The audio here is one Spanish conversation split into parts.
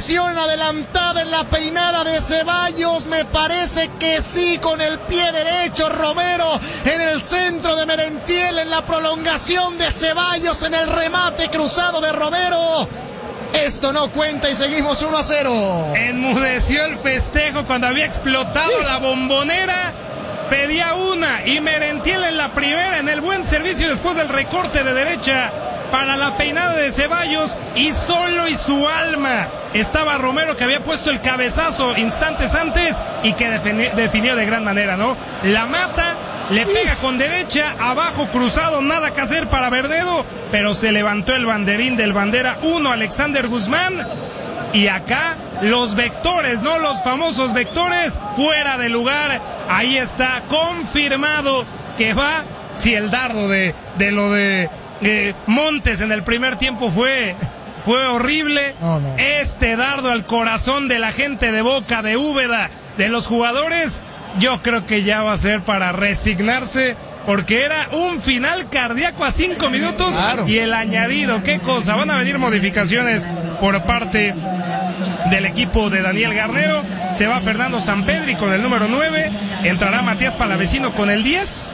posición adelantada en la peinada de Ceballos, me parece que sí, con el pie derecho Romero en el centro de Merentiel, en la prolongación de Ceballos, en el remate cruzado de Romero. Esto no cuenta y seguimos 1-0. Enmudeció el festejo cuando había explotado la Bombonera. Pedía una y Merentiel en la primera, en el buen servicio después del recorte de derecha para la peinada de Ceballos, y solo y su alma estaba Romero, que había puesto el cabezazo instantes antes y que definió de gran manera, ¿no? La mata, le pega con derecha, abajo cruzado, nada que hacer para Verdedo, pero se levantó el banderín del bandera 1, Alexander Guzmán, y acá los vectores, ¿no? Los famosos vectores fuera de lugar. Ahí está confirmado que va, si el dardo de lo de Montes en el primer tiempo fue horrible. No. Este dardo al corazón de la gente de Boca, de Úbeda, de los jugadores, yo creo que ya va a ser para resignarse, porque era un final cardíaco a 5 minutos. Claro. Y el añadido, qué cosa, van a venir modificaciones por parte del equipo de Daniel Garnero. Se va Fernando Sampedri con el número 9, entrará Matías Palavecino con el 10.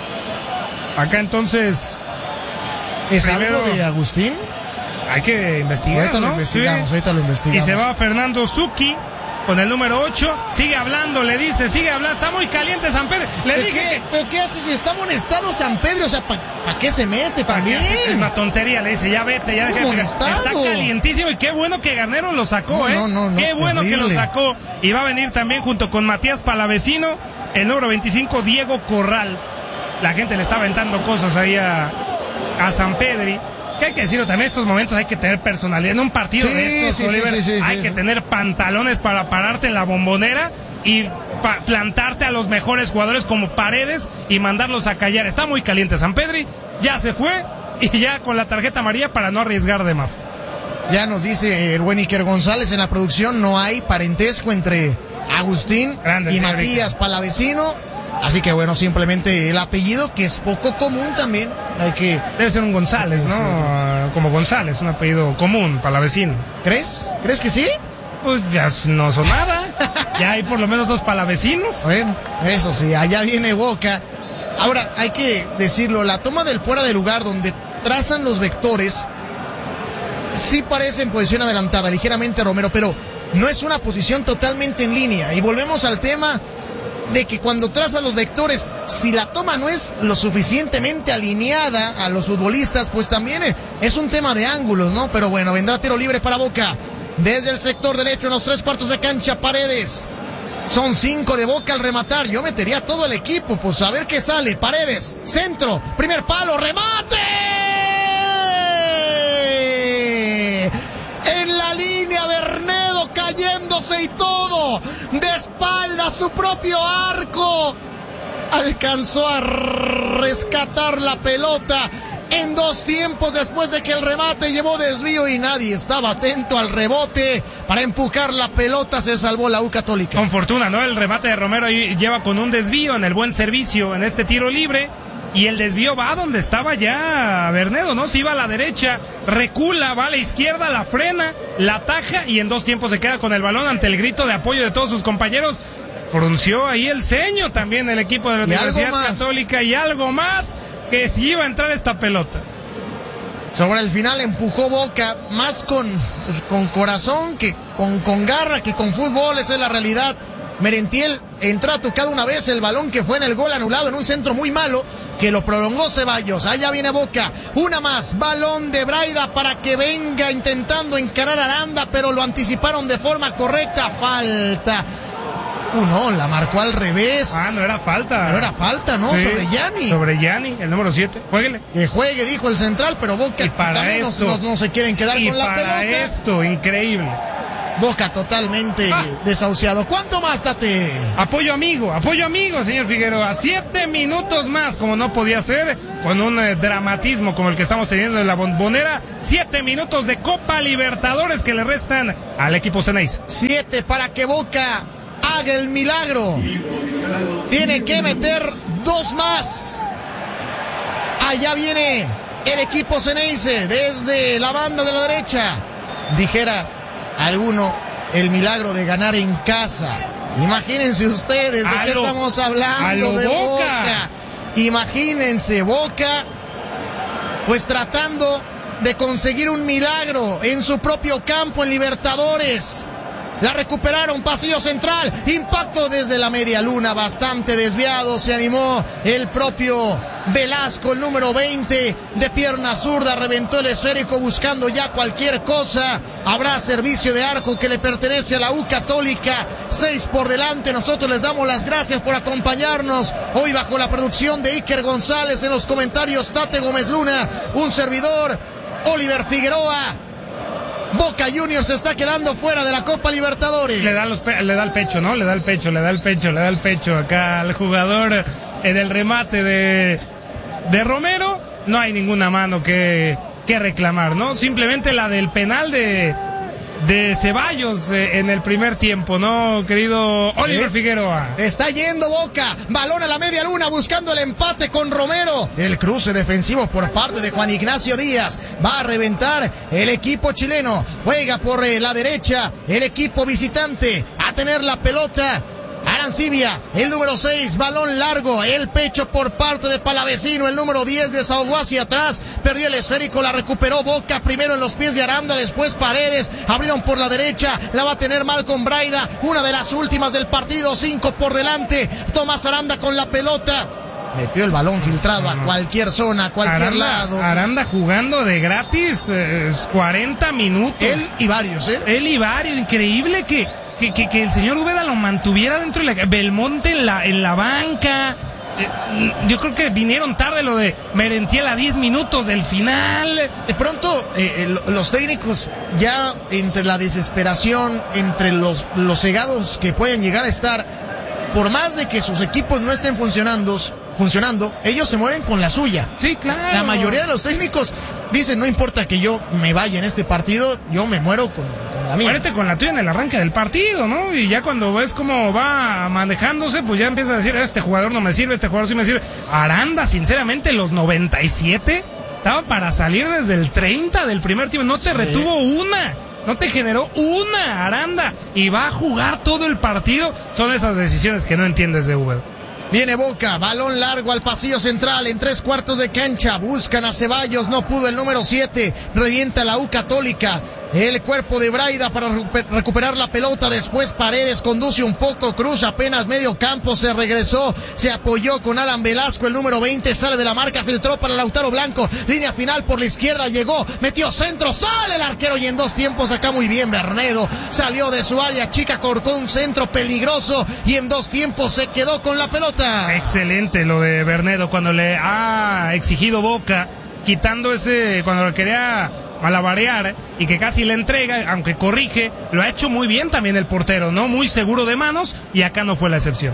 Acá entonces ¿Es primero algo de Agustín? hay que investigar, Ahorita ¿no? lo investigamos, ahorita lo investigamos. Y se va Fernando Zucchi con el número 8, sigue hablando, le dice, sigue hablando, está muy caliente Sampedri. ¿Pero qué hace si está amonestado San Pedro? O sea, ¿para qué se mete también? Es una tontería, le dice, ya vete, ya Está deja. amonestado. Está calientísimo, y qué bueno que Garnero lo sacó, No, qué bueno terrible. que lo sacó. Y va a venir también junto con Matías Palavecino, el número 25, Diego Corral. La gente le está aventando cosas ahí a Sampedri. Que hay que decirlo también, en estos momentos hay que tener personalidad. En un partido de estos, Oliver, hay que tener pantalones para pararte en la Bombonera y plantarte a los mejores jugadores como Paredes y mandarlos a callar. Está muy caliente Sampedri, ya se fue, y ya con la tarjeta amarilla para no arriesgar de más. Ya nos dice el buen Iker González en la producción, no hay parentesco entre Agustín Grande, y señor Matías Palavecino. Así que bueno, simplemente el apellido, que es poco común también, hay que... Debe ser un González, ¿no? Sí. Como González, un apellido común, Palavecino. ¿Crees? ¿Crees que sí? Pues ya no son nada. Ya hay por lo menos 2 palavecinos. Bueno, eso sí, allá viene Boca. Ahora, hay que decirlo, la toma del fuera de lugar donde trazan los vectores, sí parece en posición adelantada, ligeramente Romero, pero no es una posición totalmente en línea. Y volvemos al tema de que cuando trazan los vectores, si la toma no es lo suficientemente alineada a los futbolistas, pues también es un tema de ángulos, ¿no? Pero bueno, vendrá tiro libre para Boca. Desde el sector derecho, en los 3 cuartos de cancha, Paredes. Son 5 de Boca al rematar. Yo metería todo el equipo, pues a ver qué sale. Paredes, centro, primer palo, remate. En la línea, Verdedo cayéndose y todo. De espalda a su propio arco. Alcanzó a rescatar la pelota en 2 tiempos después de que el remate llevó desvío y nadie estaba atento al rebote para empujar la pelota. Se salvó la U Católica. Con fortuna, ¿no? El remate de Romero ahí lleva con un desvío en el buen servicio en este tiro libre. Y el desvío va donde estaba ya Verdedo, ¿no? Se iba a la derecha, recula, va a la izquierda, la frena, la ataja y en 2 tiempos se queda con el balón ante el grito de apoyo de todos sus compañeros. Frunció ahí el ceño también el equipo de la Universidad Católica, y algo más, que si iba a entrar esta pelota. Sobre el final empujó Boca más con corazón que con garra, que con fútbol. Esa es la realidad. Merentiel entró a tocar una vez el balón que fue en el gol anulado en un centro muy malo que lo prolongó Ceballos. Allá viene Boca, una más, balón de Braida para que venga intentando encarar a Aranda, pero lo anticiparon de forma correcta. Falta. No, la marcó al revés. No era falta. Pero era falta, ¿no? Sí, sobre Gianni. Sobre Gianni, el número 7. Juéguele. Que juegue, dijo el central, pero Boca y para esto, no se quieren quedar con la pelota. Y para esto, increíble. Boca totalmente desahuciado. ¿Cuánto más, Tate? Apoyo amigo, señor Figueroa. 7 minutos más, como no podía ser, con un dramatismo como el que estamos teniendo en la Bombonera. 7 minutos de Copa Libertadores que le restan al equipo Ceneice. 7 para que Boca haga el milagro. Tiene que meter 2 más. Allá viene el equipo Ceneice desde la banda de la derecha. Dijera alguno el milagro de ganar en casa. Imagínense ustedes de qué estamos hablando, de Boca. Imagínense, Boca, pues tratando de conseguir un milagro en su propio campo en Libertadores. La recuperaron, pasillo central, impacto desde la media luna, bastante desviado, se animó el propio Velasco, el número 20, de pierna zurda, reventó el esférico buscando ya cualquier cosa. Habrá servicio de arco que le pertenece a la U Católica, 6 por delante. Nosotros les damos las gracias por acompañarnos hoy bajo la producción de Iker González, en los comentarios Tate Gómez Luna, un servidor, Oliver Figueroa. Boca Juniors se está quedando fuera de la Copa Libertadores. Le da el pecho, ¿no? Le da el pecho acá al jugador en el remate de Romero. No hay ninguna mano que reclamar, ¿no? Simplemente la del penal de Ceballos en el primer tiempo, ¿no, querido Oliver Figueroa? Está yendo Boca, balón a la media luna buscando el empate con Romero. El cruce defensivo por parte de Juan Ignacio Díaz. Va a reventar el equipo chileno. Juega por la derecha el equipo visitante a tener la pelota. Arancibia, el número 6, balón largo, el pecho por parte de Palavecino, el número 10 desahogó hacia atrás, perdió el esférico, la recuperó Boca, primero en los pies de Aranda, después Paredes, abrieron por la derecha, la va a tener Malcolm Braida, una de las últimas del partido, 5 por delante, Tomás Aranda con la pelota. Metió el balón filtrado a cualquier zona, a cualquier lado. Aranda jugando de gratis 40 minutos. Él y varios, increíble que el señor Úbeda lo mantuviera dentro de la... Belmonte en la banca. Yo creo que vinieron tarde lo de Merentiel a 10 minutos del final. De pronto, los técnicos ya entre la desesperación, entre los cegados que pueden llegar a estar, por más de que sus equipos no estén funcionando, ellos se mueven con la suya. Sí, claro. La mayoría de los técnicos dicen, no importa que yo me vaya en este partido, yo me muero con la mía. Muérete con la tuya en el arranque del partido, ¿no? Y ya cuando ves cómo va manejándose, pues ya empiezas a decir, este jugador no me sirve, este jugador sí me sirve. Aranda, sinceramente, los 97 estaba para salir desde el 30 del primer tiempo. No te retuvo una. No te generó una, Aranda. Y va a jugar todo el partido. Son esas decisiones que no entiendes de Úbeda. Viene Boca, balón largo al pasillo central, en 3/4 de cancha, buscan a Ceballos, no pudo el número 7, revienta la U Católica, el cuerpo de Braida para recuperar la pelota, después Paredes conduce un poco, cruza apenas medio campo, se regresó, se apoyó con Alan Velasco, el número 20, sale de la marca, filtró para Lautaro Blanco, línea final por la izquierda, llegó, metió centro, sale el arquero y en 2 tiempos acá muy bien Bernedo, salió de su área chica, cortó un centro peligroso y en 2 tiempos se quedó con la pelota. Excelente lo de Bernedo cuando le ha exigido Boca, quitando ese, cuando lo quería malabarear y que casi le entrega, aunque corrige, lo ha hecho muy bien también el portero, ¿no? Muy seguro de manos y acá no fue la excepción.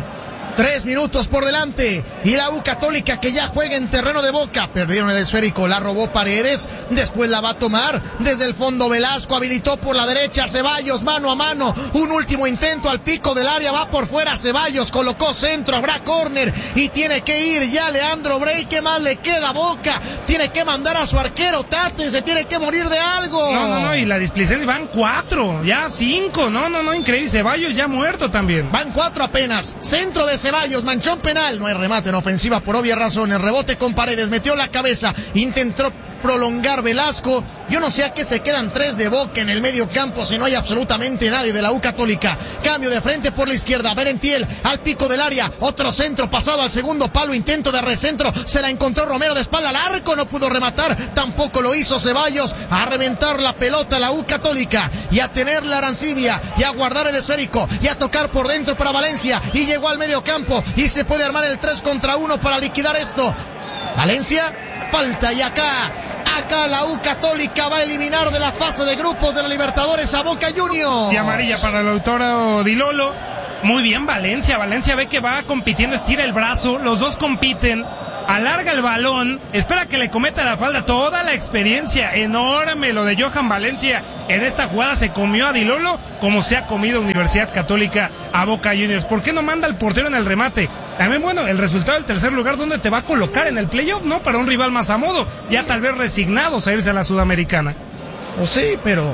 3 minutos por delante y la U Católica que ya juega en terreno de Boca, perdieron el esférico, la robó Paredes, después la va a tomar desde el fondo Velasco, habilitó por la derecha Ceballos, mano a mano, un último intento al pico del área, va por fuera Ceballos, colocó centro, habrá córner y tiene que ir ya Leandro Brey, ¿qué más le queda a Boca? Tiene que mandar a su arquero Tate, se tiene que morir de algo. No, y la displicencia, van 4, ya 5, no, increíble, Ceballos ya muerto también. Van 4 apenas, centro de Ceballos, manchón penal, no hay remate en ofensiva por obvias razones, rebote con Paredes, metió la cabeza, intentó prolongar Velasco, yo no sé a qué se quedan 3 de Boca en el medio campo si no hay absolutamente nadie de la U Católica, cambio de frente por la izquierda, Merentiel al pico del área, otro centro pasado al segundo palo, intento de recentro, se la encontró Romero de espalda al arco, no pudo rematar, tampoco lo hizo Ceballos, a reventar la pelota la U Católica y a tener la Arancibia y a guardar el esférico y a tocar por dentro para Valencia y llegó al medio campo y se puede armar el 3 contra 1 para liquidar esto. Valencia, falta y acá la U Católica va a eliminar de la fase de grupos de la Libertadores a Boca Juniors. Y amarilla para el autor Di Lolo. Muy bien Valencia ve que va compitiendo, estira el brazo, los dos compiten, alarga el balón, espera que le cometa la falta, toda la experiencia, enorme lo de Johan Valencia en esta jugada, se comió a Di Lolo como se ha comido Universidad Católica a Boca Juniors. ¿Por qué no manda al portero en el remate? También, bueno, el resultado del tercer lugar, ¿dónde te va a colocar en el playoff, no? Para un rival más a modo, ya tal vez resignados a irse a la Sudamericana. Pues sí, pero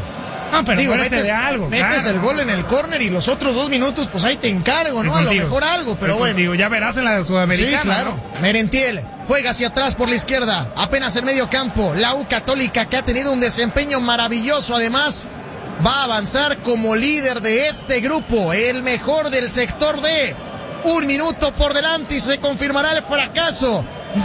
Ah, pero digo, metes de algo. Metes el gol en el córner y los otros 2 minutos, pues ahí te encargo, ¿no? A lo mejor algo, pero bueno. Contigo. Ya verás en la Sudamericana. Sí, claro. ¿No? Merentiel juega hacia atrás por la izquierda, apenas en medio campo. La U Católica, que ha tenido un desempeño maravilloso, además, va a avanzar como líder de este grupo, el mejor del sector D. 1 minuto por delante y se confirmará el fracaso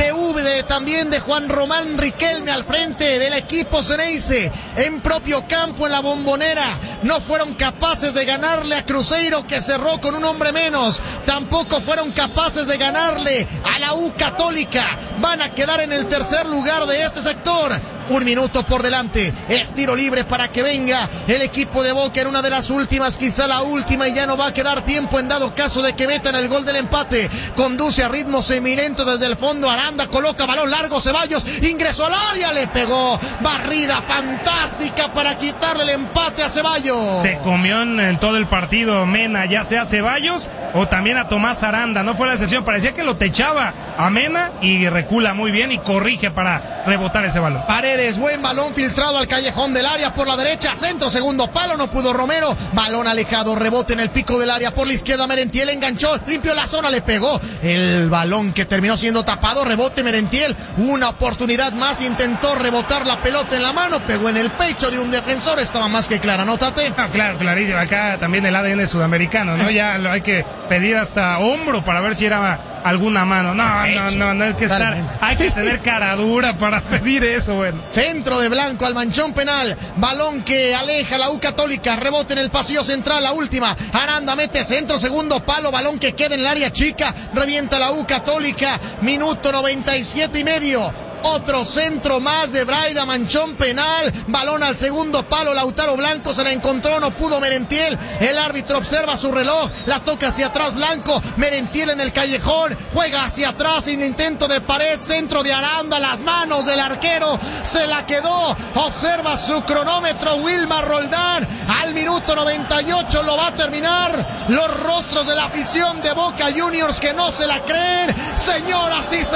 también de Juan Román Riquelme al frente del equipo Ceneice. En propio campo, en la Bombonera, no fueron capaces de ganarle a Cruzeiro, que cerró con un hombre menos. Tampoco fueron capaces de ganarle a la U Católica. Van a quedar en el tercer lugar de este sector. 1 minuto por delante, es tiro libre para que venga el equipo de Boca en una de las últimas, quizá la última, y ya no va a quedar tiempo en dado caso de que metan el gol del empate. Conduce a ritmo semilentos desde el fondo Aranda, coloca balón largo, Ceballos ingresó al área, le pegó, barrida fantástica para quitarle el empate a Ceballos. Se comió en todo el partido Mena, ya sea Ceballos o también a Tomás Aranda, no fue la excepción, parecía que lo techaba a Mena y recula muy bien y corrige para rebotar ese balón. Paredes, buen balón filtrado al callejón del área por la derecha, centro, segundo palo, no pudo Romero, balón alejado, rebote en el pico del área por la izquierda, Merentiel enganchó, limpió la zona, le pegó el balón que terminó siendo tapado, rebote Merentiel, una oportunidad más, intentó rebotar la pelota en la mano, pegó en el pecho de un defensor, estaba más que clara, ¿no, Tate? No, claro, clarísimo, acá también el ADN sudamericano, ¿no? Ya lo hay que pedir hasta hombro para ver si era alguna mano, no hay que estar, hay que tener cara dura para pedir eso, bueno. Centro de Blanco al manchón penal, balón que aleja la U Católica, rebote en el pasillo central, la última, Aranda mete centro, segundo palo, balón que queda en el área chica, revienta la U Católica, minuto 97 y medio. Otro centro más de Braida, manchón penal, balón al segundo palo, Lautaro Blanco se la encontró, no pudo Merentiel, el árbitro observa su reloj, la toca hacia atrás Blanco, Merentiel en el callejón, juega hacia atrás sin intento de pared, centro de Aranda, las manos del arquero, se la quedó, observa su cronómetro, Wilmar Roldán, al minuto 98 lo va a terminar, los rostros de la afición de Boca Juniors que no se la creen, señoras y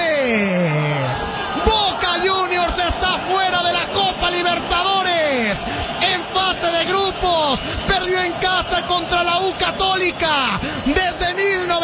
señores. Boca Juniors está fuera de la Copa Libertadores en fase de grupos, perdió en casa contra la U Católica, desde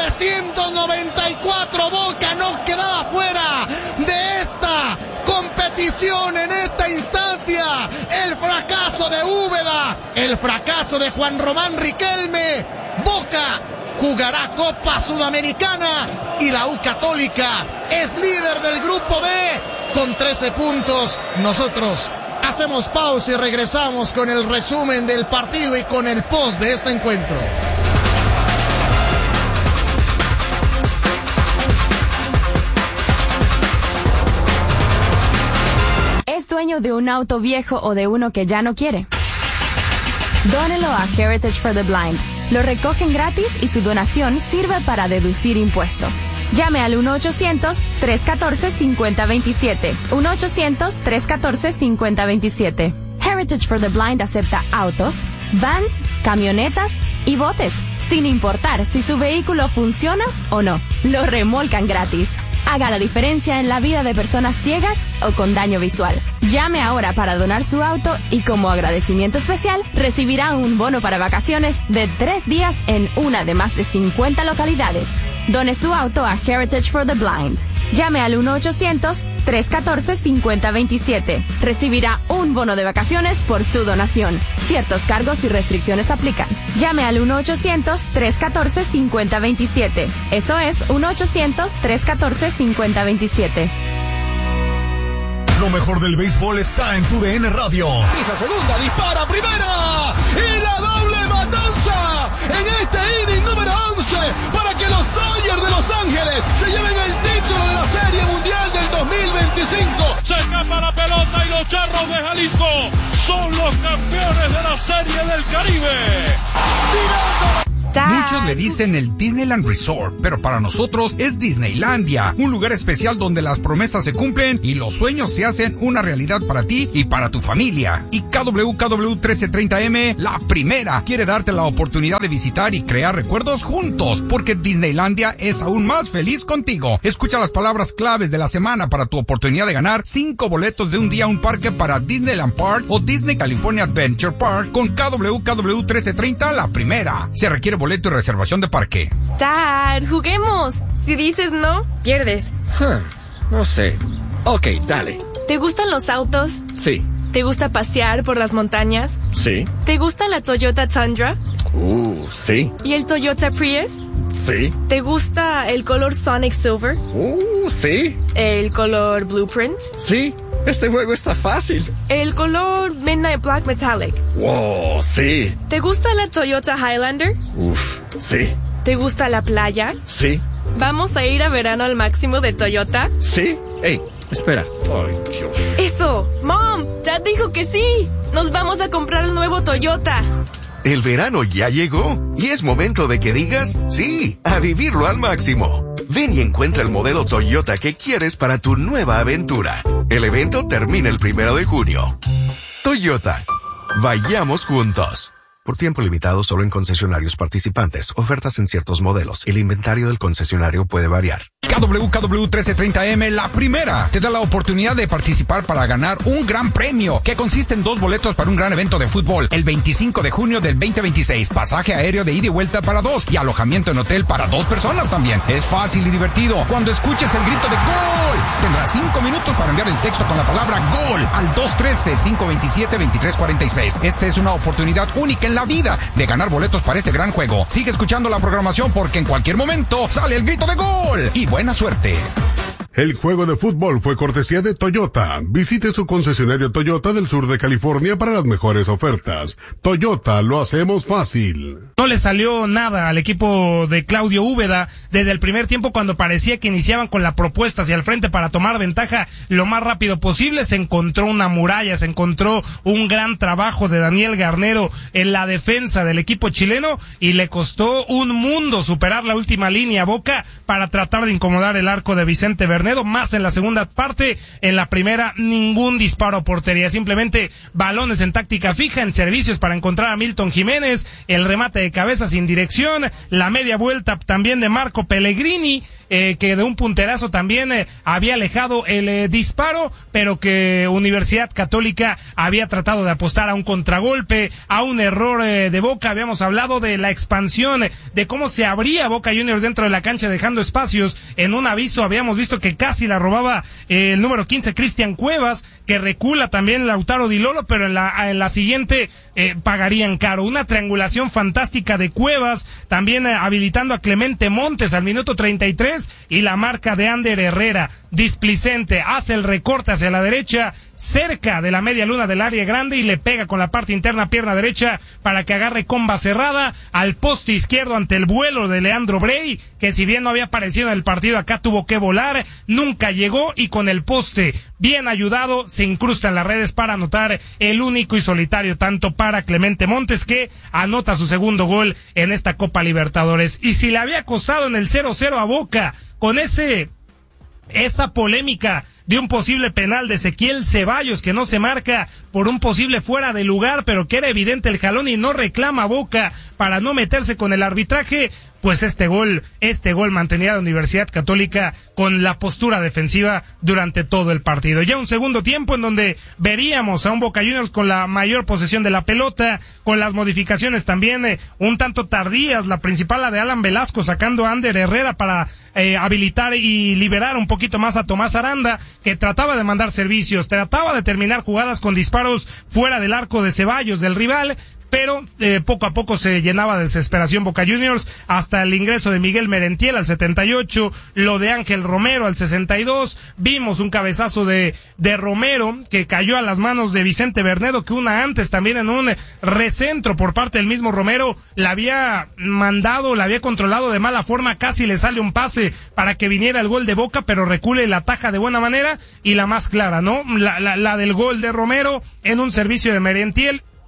1994 Boca no quedaba fuera de esta competición en esta instancia, el fracaso de Úbeda, el fracaso de Juan Román Riquelme, Boca jugará Copa Sudamericana y la U Católica es líder del grupo B con 13 puntos. Nosotros hacemos pausa y regresamos con el resumen del partido y con el post de este encuentro. ¿Es dueño de un auto viejo o de uno que ya no quiere? Dónelo a Heritage for the Blind. Lo recogen gratis y su donación sirve para deducir impuestos. Llame al 1-800-314-5027. 1-800-314-5027. Heritage for the Blind acepta autos, vans, camionetas y botes, sin importar si su vehículo funciona o no. Lo remolcan gratis. Haga la diferencia en la vida de personas ciegas o con daño visual. Llame ahora para donar su auto y como agradecimiento especial recibirá un bono para vacaciones de 3 días en una de más de 50 localidades. Done su auto a Heritage for the Blind. Llame al 1-800-314-5027. Recibirá un bono de vacaciones por su donación. Ciertos cargos y restricciones aplican. Llame al 1-800-314-5027. Eso es 1-800-314-5027. Lo mejor del béisbol está en tu DN Radio. Pisa segunda, dispara primera y la doble matanza en este inning número 11 para que los Dodgers de Los Ángeles se lleven el título de la Serie Mundial del 2025. Se escapa la pelota y los Charros de Jalisco son los campeones de la Serie del Caribe. Tirando Dad. Muchos le dicen el Disneyland Resort, pero para nosotros es Disneylandia, un lugar especial donde las promesas se cumplen y los sueños se hacen una realidad para ti y para tu familia. Y KWKW 1330M, la primera, quiere darte la oportunidad de visitar y crear recuerdos juntos, porque Disneylandia es aún más feliz contigo. Escucha las palabras claves de la semana para tu oportunidad de ganar 5 boletos de un día a un parque para Disneyland Park o Disney California Adventure Park con KWKW 1330, la primera. Se requiere boleto y reservación de parque. Dad, juguemos. Si dices no, pierdes. No sé. Ok, dale. ¿Te gustan los autos? Sí. ¿Te gusta pasear por las montañas? Sí. ¿Te gusta la Toyota Tundra? Sí. ¿Y el Toyota Prius? Sí. ¿Te gusta el color Sonic Silver? Sí. ¿El color Blueprint? Sí. Este juego está fácil. ¿El color Midnight Black Metallic? Wow, sí. ¿Te gusta la Toyota Highlander? Sí. ¿Te gusta la playa? Sí. ¿Vamos a ir a verano al máximo de Toyota? Sí. Ey, espera. Ay, Dios. ¡Eso! ¡Mom! Dad dijo que sí. Nos vamos a comprar el nuevo Toyota. El verano ya llegó y es momento de que digas sí, a vivirlo al máximo. Ven y encuentra el modelo Toyota que quieres para tu nueva aventura. El evento termina el 1 de junio. Toyota. Vayamos juntos. Por tiempo limitado solo en concesionarios participantes. Ofertas en ciertos modelos. El inventario del concesionario puede variar. KWKW 1330M, la primera, te da la oportunidad de participar para ganar un gran premio, que consiste en 2 boletos para un gran evento de fútbol, el 25 de junio del 2026, pasaje aéreo de ida y vuelta para 2 y alojamiento en hotel para 2 personas también. Es fácil y divertido. Cuando escuches el grito de ¡Gol!, tendrás 5 minutos para enviar el texto con la palabra ¡Gol! al 213-527-2346. Esta es una oportunidad única en la vida de ganar boletos para este gran juego. Sigue escuchando la programación porque en cualquier momento sale el grito de ¡Gol! Y buena suerte. El juego de fútbol fue cortesía de Toyota. Visite su concesionario Toyota del sur de California para las mejores ofertas. Toyota, lo hacemos fácil. No le salió nada al equipo de Claudio Úbeda desde el primer tiempo, cuando parecía que iniciaban con la propuesta hacia el frente para tomar ventaja lo más rápido posible. Se encontró una muralla, se encontró un gran trabajo de Daniel Garnero en la defensa del equipo chileno y le costó un mundo superar la última línea Boca para tratar de incomodar el arco de Vicente Bernedo, más en la segunda parte. En la primera, ningún disparo a portería, simplemente balones en táctica fija, en servicios para encontrar a Milton Jiménez, el remate de cabeza sin dirección, la media vuelta también de Marco Pellegrini, que de un punterazo también había alejado el disparo, pero que Universidad Católica había tratado de apostar a un contragolpe, a un error de Boca. Habíamos hablado de la expansión, de cómo se abría Boca Juniors dentro de la cancha dejando espacios. En un aviso habíamos visto que casi la robaba el número 15 Cristian Cuevas, que recula también Lautaro Di Lolo, pero en la siguiente pagarían caro. Una triangulación fantástica de Cuevas, también habilitando a Clemente Montes al minuto 33, y la marca de Ander Herrera, displicente, hace el recorte hacia la derecha, cerca de la media luna del área grande, y le pega con la parte interna pierna derecha para que agarre comba cerrada al poste izquierdo ante el vuelo de Leandro Brey, que si bien no había aparecido en el partido, acá tuvo que volar, nunca llegó, y con el poste bien ayudado se incrusta en las redes para anotar el único y solitario tanto para Clemente Montes, que anota su segundo gol en esta Copa Libertadores. Y si le había costado en el 0-0 a Boca con esa polémica de un posible penal de Ezequiel Ceballos que no se marca por un posible fuera de lugar, pero que era evidente el jalón y no reclama Boca para no meterse con el arbitraje, pues este gol mantenía a la Universidad Católica con la postura defensiva durante todo el partido. Ya un segundo tiempo en donde veríamos a un Boca Juniors con la mayor posesión de la pelota, con las modificaciones también un tanto tardías, la principal la de Alan Velasco sacando a Ander Herrera para habilitar y liberar un poquito más a Tomás Aranda, que trataba de mandar servicios, trataba de terminar jugadas con disparos fuera del arco de Ceballos, del rival, pero poco a poco se llenaba de desesperación Boca Juniors, hasta el ingreso de Miguel Merentiel al 78, lo de Ángel Romero al 62, vimos un cabezazo de Romero que cayó a las manos de Vicente Bernedo, que una antes también en un recentro por parte del mismo Romero la había mandado, la había controlado de mala forma, casi le sale un pase para que viniera el gol de Boca, pero recule la ataja de buena manera, y la más clara, ¿no? La del gol de Romero en un servicio de Merentiel,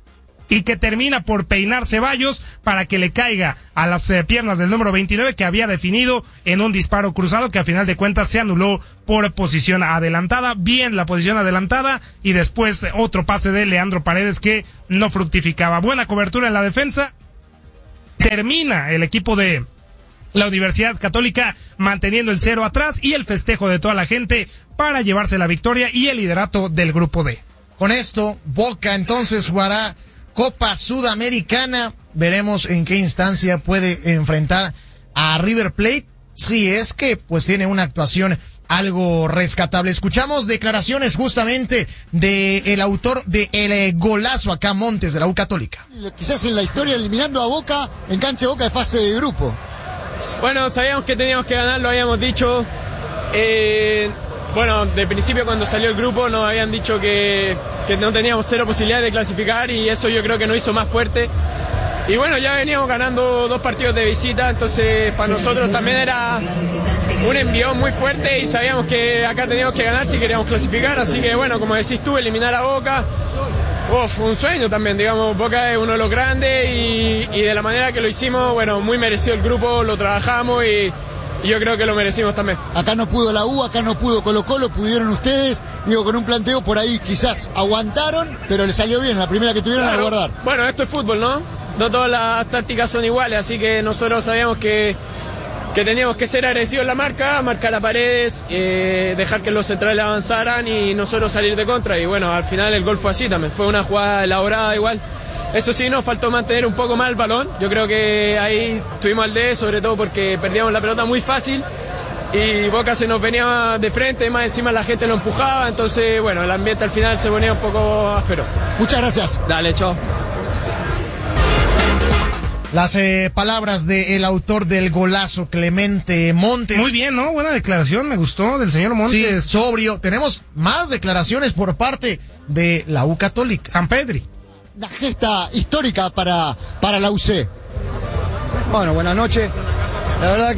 y que termina por peinar Ceballos para que le caiga a las piernas del número 29 que había definido en un disparo cruzado que a final de cuentas se anuló por posición adelantada. Bien la posición adelantada y después otro pase de Leandro Paredes que no fructificaba. Buena cobertura en la defensa. Termina el equipo de la Universidad Católica manteniendo el 0 atrás y el festejo de toda la gente para llevarse la victoria y el liderato del grupo D. Con esto, Boca entonces jugará Copa Sudamericana. Veremos en qué instancia puede enfrentar a River Plate, si es que pues tiene una actuación algo rescatable. Escuchamos declaraciones justamente de el autor de el golazo acá, Montes, de la U Católica. Quizás en la historia eliminando a Boca en cancha de Boca de fase de grupo. Bueno, sabíamos que teníamos que ganar, lo habíamos dicho. Bueno, de principio cuando salió el grupo nos habían dicho que no teníamos cero posibilidades de clasificar y eso yo creo que nos hizo más fuerte. Y bueno, ya veníamos ganando 2 partidos de visita, entonces para nosotros también era un envión muy fuerte y sabíamos que acá teníamos que ganar si queríamos clasificar, así que bueno, como decís tú, eliminar a Boca, un sueño también, digamos, Boca es uno de los grandes y de la manera que lo hicimos, bueno, muy merecido el grupo, lo trabajamos y yo creo que lo merecimos también. Acá no pudo la U, acá no pudo Colo-Colo, pudieron ustedes, digo, con un planteo por ahí quizás aguantaron, pero les salió bien, la primera que tuvieron a guardar. Bueno, esto es fútbol, ¿no? No todas las tácticas son iguales, así que nosotros sabíamos que teníamos que ser agresivos en la marca, marcar a Paredes, dejar que los centrales avanzaran y nosotros salir de contra. Y bueno, al final el gol fue así también, fue una jugada elaborada igual. Eso sí, nos faltó mantener un poco más el balón. Yo creo que ahí tuvimos al D, sobre todo porque perdíamos la pelota muy fácil y Boca se nos venía de frente, más encima la gente lo empujaba, entonces bueno, el ambiente al final se ponía un poco áspero. Muchas gracias. Dale, chao. Las palabras del autor del golazo, Clemente Montes. Muy bien, ¿no? Buena declaración, me gustó, del señor Montes. Sí, sobrio. Tenemos más declaraciones por parte de la U Católica. San Pedri. Una gesta histórica para la UC. Bueno, buenas noches. La verdad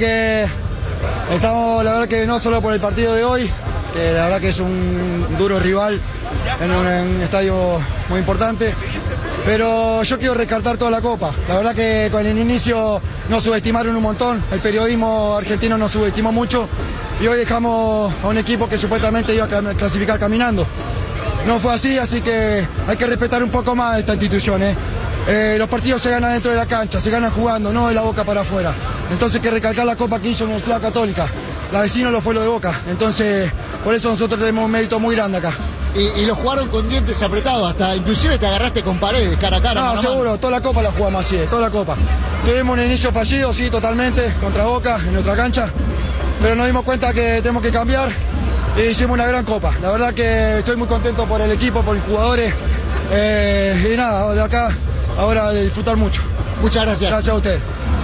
que no solo por el partido de hoy, que la verdad que es un duro rival en un estadio muy importante, pero yo quiero rescatar toda la Copa. La verdad que con el inicio nos subestimaron un montón, el periodismo argentino nos subestimó mucho y hoy dejamos a un equipo que supuestamente iba a clasificar caminando. No fue así, así que hay que respetar un poco más a esta institución. Los partidos se ganan dentro de la cancha, se ganan jugando, no de la boca para afuera. Entonces hay que recalcar la Copa que hizo Universidad Católica. La vecina lo fue lo de Boca, entonces por eso nosotros tenemos un mérito muy grande acá. Y lo jugaron con dientes apretados, hasta inclusive te agarraste con Paredes, cara a cara. No, seguro, toda la Copa la jugamos así, toda la Copa. Tuvimos un inicio fallido, sí, totalmente, contra Boca, en nuestra cancha, pero nos dimos cuenta que tenemos que cambiar e hicimos una gran Copa. La verdad que estoy muy contento por el equipo, por los jugadores, y nada, de acá, ahora de disfrutar mucho. Muchas gracias. Gracias a usted.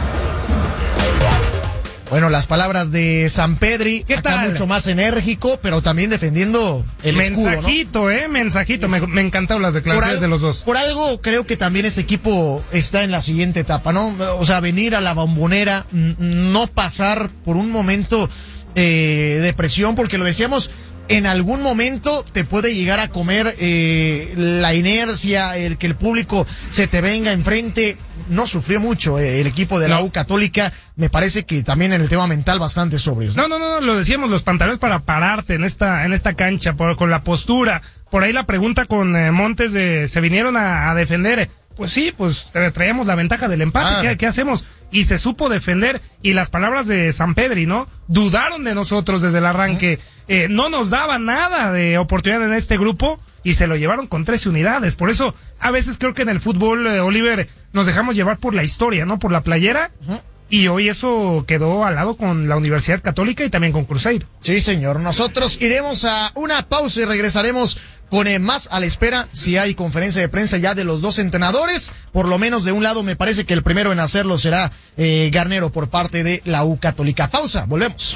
Bueno, las palabras de San Pedri, ¿qué acá tal? Mucho más enérgico, pero también defendiendo el mensajito, escudo, ¿no? Mensajito. Me encantaron las declaraciones de los dos. Por algo creo que también este equipo está en la siguiente etapa, ¿no? O sea, venir a la Bombonera, no pasar por un momento de presión, porque lo decíamos, en algún momento te puede llegar a comer la inercia, el que el público se te venga enfrente. No sufrió mucho el equipo de la U Católica, me parece que también en el tema mental bastante sobrios. No, lo decíamos, los pantalones para pararte en esta cancha, con la postura. Por ahí la pregunta con Montes de, ¿se vinieron a defender? Pues sí, pues traíamos la ventaja del empate, ¿qué hacemos? Y se supo defender, y las palabras de San Pedri, ¿no? Dudaron de nosotros desde el arranque, no nos daban nada de oportunidad en este grupo, y se lo llevaron con 13 unidades. Por eso, a veces creo que en el fútbol, Oliver, nos dejamos llevar por la historia, ¿no? Por la playera. Y hoy eso quedó al lado con la Universidad Católica y también con Cruzeiro. Sí, señor. Nosotros iremos a una pausa y regresaremos con más a la espera. Si hay conferencia de prensa ya de los dos entrenadores, por lo menos de un lado me parece que el primero en hacerlo será Garnero por parte de la U Católica. Pausa, volvemos.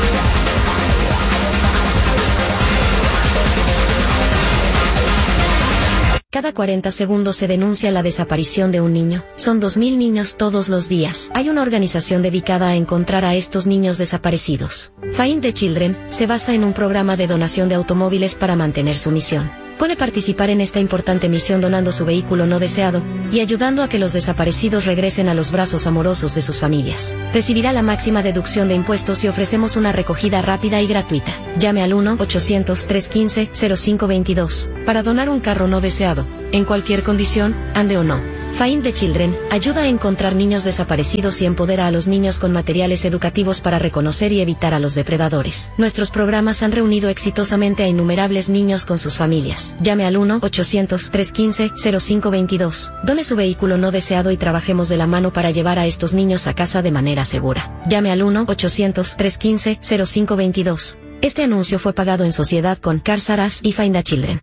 Cada 40 segundos se denuncia la desaparición de un niño. Son 2.000 niños todos los días. Hay una organización dedicada a encontrar a estos niños desaparecidos. Find the Children se basa en un programa de donación de automóviles para mantener su misión. Puede participar en esta importante misión donando su vehículo no deseado y ayudando a que los desaparecidos regresen a los brazos amorosos de sus familias. Recibirá la máxima deducción de impuestos y ofrecemos una recogida rápida y gratuita. Llame al 1-800-315-0522 para donar un carro no deseado, en cualquier condición, ande o no. Find the Children ayuda a encontrar niños desaparecidos y empodera a los niños con materiales educativos para reconocer y evitar a los depredadores. Nuestros programas han reunido exitosamente a innumerables niños con sus familias. Llame al 1-800-315-0522. Done su vehículo no deseado y trabajemos de la mano para llevar a estos niños a casa de manera segura. Llame al 1-800-315-0522. Este anuncio fue pagado en sociedad con Cars R Us y Find the Children.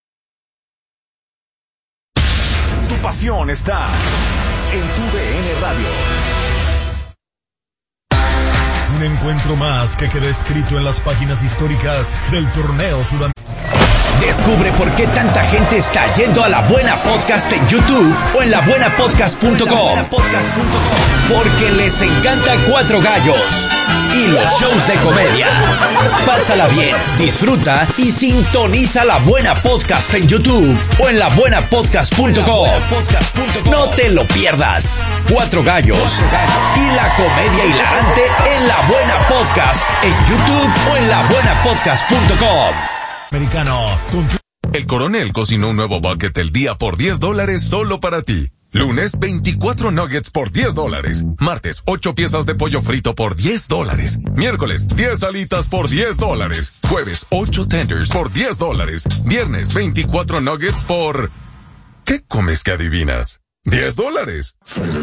Tu pasión está en tu DN Radio. Un encuentro más que queda escrito en las páginas históricas del torneo sudamericano. Descubre por qué tanta gente está yendo a La Buena Podcast en YouTube o en labuenapodcast.com. Porque les encanta Cuatro Gallos y los shows de comedia. Pásala bien, disfruta y sintoniza La Buena Podcast en YouTube o en labuenapodcast.com. No te lo pierdas. Cuatro Gallos y la comedia hilarante en La Buena Podcast en YouTube o en labuenapodcast.com. Americano. El Coronel cocinó un nuevo bucket el día por $10 solo para ti. Lunes, 24 nuggets por $10. Martes, 8 piezas de pollo frito por $10. Miércoles, 10 alitas por $10. Jueves, 8 tenders por $10. Viernes, 24 nuggets por... ¿Qué comes que adivinas? $10.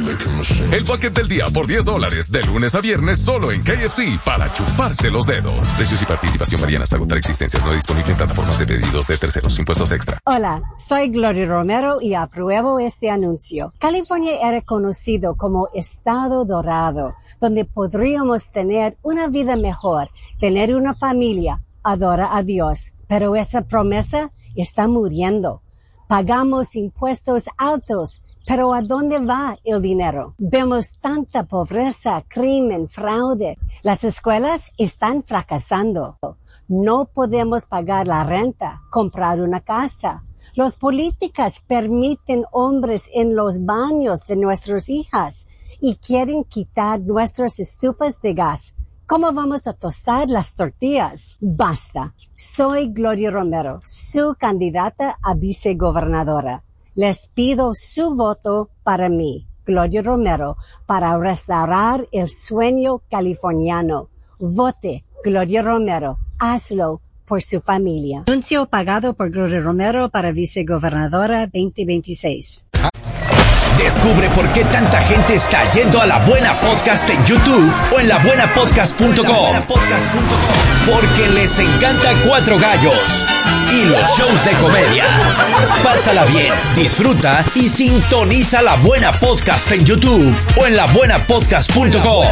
El bucket del día por $10, de lunes a viernes solo en KFC para chuparse los dedos. Precios y participación varían hasta agotar existencias. No disponible en plataformas de pedidos de terceros. Impuestos extra. Hola, soy Gloria Romero y apruebo este anuncio. California era conocido como Estado Dorado, donde podríamos tener una vida mejor, tener una familia, adorar a Dios. Pero esa promesa está muriendo. Pagamos impuestos altos, pero ¿a dónde va el dinero? Vemos tanta pobreza, crimen, fraude. Las escuelas están fracasando. No podemos pagar la renta, comprar una casa. Los políticos permiten hombres en los baños de nuestras hijas y quieren quitar nuestras estufas de gas. ¿Cómo vamos a tostar las tortillas? Basta. Soy Gloria Romero, su candidata a vicegobernadora. Les pido su voto para mí, Gloria Romero, para restaurar el sueño californiano. Vote, Gloria Romero. Hazlo por su familia. Anuncio pagado por Gloria Romero para vicegobernadora 2026. Descubre por qué tanta gente está yendo a La Buena Podcast en YouTube o en labuenapodcast.com. Porque les encanta Cuatro Gallos y los shows de comedia. Pásala bien, disfruta y sintoniza La Buena Podcast en YouTube o en labuenapodcast.com.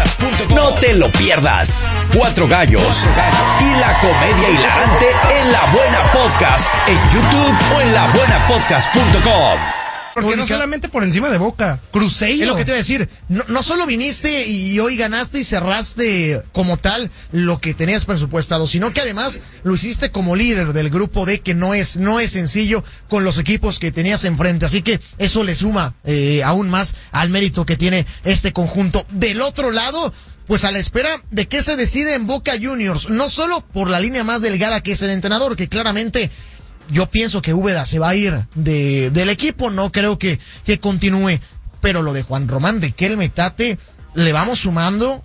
No te lo pierdas. Cuatro Gallos y la comedia hilarante en La Buena Podcast en YouTube o en labuenapodcast.com. Porque no solamente por encima de Boca, Cruzeiro. Es lo que te iba a decir. No solo viniste y hoy ganaste y cerraste como tal lo que tenías presupuestado, sino que además lo hiciste como líder del grupo D, que no es sencillo con los equipos que tenías enfrente. Así que eso le suma aún más al mérito que tiene este conjunto. Del otro lado, pues a la espera de qué se decide en Boca Juniors, no solo por la línea más delgada que es el entrenador, que claramente yo pienso que Úbeda se va a ir del equipo, no creo que continúe, pero lo de Juan Román Riquelme Tate, le vamos sumando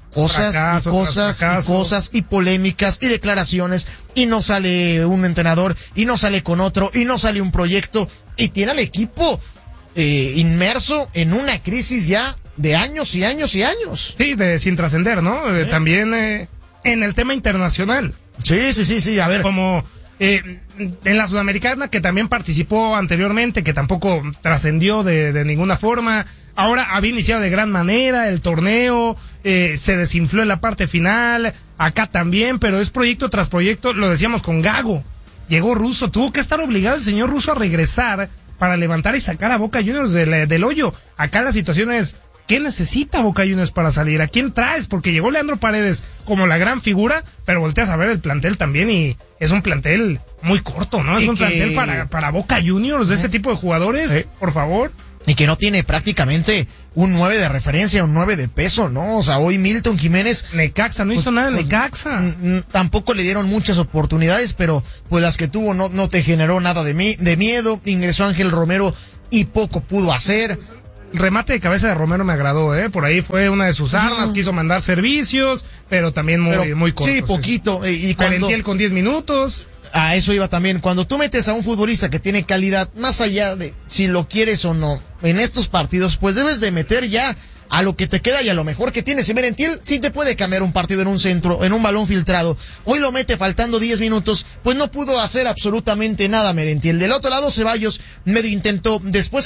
cosas y polémicas y declaraciones, y no sale un entrenador, y no sale con otro, y no sale un proyecto, y tiene al equipo inmerso en una crisis ya de años y años y años. Sí, sin trascender, ¿no? También en el tema internacional. Sí, a ver. Como en la Sudamericana, que también participó anteriormente, que tampoco trascendió de ninguna forma. Ahora había iniciado de gran manera el torneo, se desinfló en la parte final, acá también, pero es proyecto tras proyecto, lo decíamos con Gago. Llegó Russo, tuvo que estar obligado el señor Russo a regresar para levantar y sacar a Boca Juniors del hoyo. Acá la situación es ¿qué necesita Boca Juniors para salir? ¿A quién traes? Porque llegó Leandro Paredes como la gran figura, pero volteas a ver el plantel también y es un plantel muy corto, ¿no? Es un plantel para Boca Juniors, de este tipo de jugadores, por favor. Y que no tiene prácticamente un 9 de referencia, un 9 de peso, ¿no? O sea, hoy Milton Jiménez... Necaxa, no hizo nada en Necaxa. Tampoco le dieron muchas oportunidades, pero pues las que tuvo no te generó nada de miedo. Ingresó Ángel Romero y poco pudo hacer. El remate de cabeza de Romero me agradó, por ahí fue una de sus armas, quiso mandar servicios, pero también muy corto. Sí, poquito. Y Merentiel con 10 minutos. A eso iba también. Cuando tú metes a un futbolista que tiene calidad, más allá de si lo quieres o no, en estos partidos, pues debes de meter ya a lo que te queda y a lo mejor que tienes. Y Merentiel sí te puede cambiar un partido en un centro, en un balón filtrado. Hoy lo mete faltando 10 minutos, pues no pudo hacer absolutamente nada Merentiel. Del otro lado, Ceballos medio intentó, después